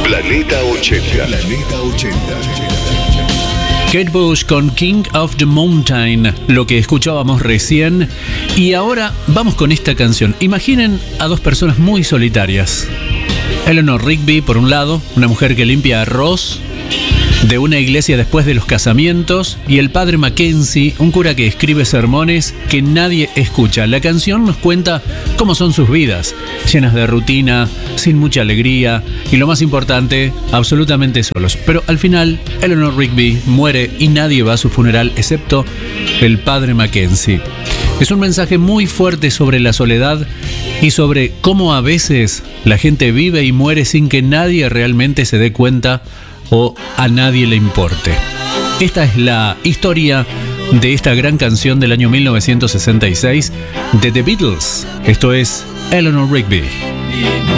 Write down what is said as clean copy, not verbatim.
Planeta 80. Planeta 80. Kate Bush con King of the Mountain, lo que escuchábamos recién. Y ahora vamos con esta canción. Imaginen a dos personas muy solitarias. Eleanor Rigby, por un lado, una mujer que limpia arroz de una iglesia después de los casamientos, y el padre Mackenzie, un cura que escribe sermones que nadie escucha. La canción nos cuenta cómo son sus vidas, llenas de rutina, sin mucha alegría y, lo más importante, absolutamente solos. Pero al final, Eleanor Rigby muere y nadie va a su funeral excepto el padre Mackenzie. Es un mensaje muy fuerte sobre la soledad y sobre cómo a veces la gente vive y muere sin que nadie realmente se dé cuenta o a nadie le importe. Esta es la historia de esta gran canción del año 1966 de The Beatles. Esto es Eleanor Rigby.